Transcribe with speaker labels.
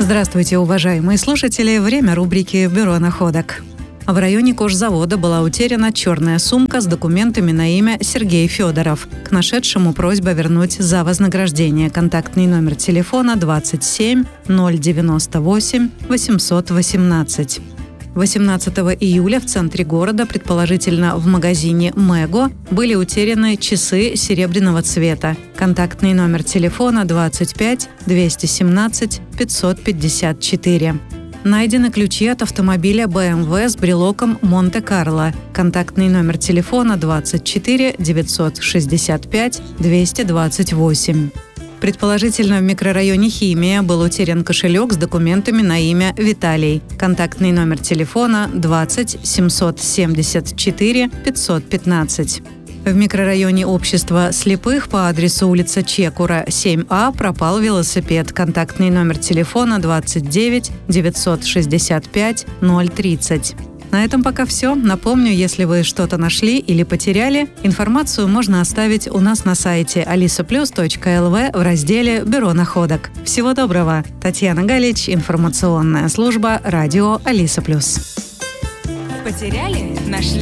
Speaker 1: Здравствуйте, уважаемые слушатели! Время рубрики «Бюро находок». В районе кожзавода была утеряна черная сумка с документами на имя Сергей Федоров. К нашедшему просьба вернуть за вознаграждение. Контактный номер телефона 27 098 818. 18 июля в центре города, предположительно в магазине «Мего», были утеряны часы серебряного цвета. Контактный номер телефона 25 217 554. Найдены ключи от автомобиля BMW с брелоком «Монте-Карло». Контактный номер телефона 24 965 228. Предположительно, в микрорайоне Химия был утерян кошелек с документами на имя Виталий. Контактный номер телефона 20 774 515. В микрорайоне Общества слепых по адресу улица Чекура, 7А, пропал велосипед. Контактный номер телефона 29 965 030. На этом пока все. Напомню, если вы что-то нашли или потеряли, информацию можно оставить у нас на сайте alisaplus.lv в разделе «Бюро находок». Всего доброго! Татьяна Галич, информационная служба радио Алиса Плюс.
Speaker 2: Потеряли? Нашли?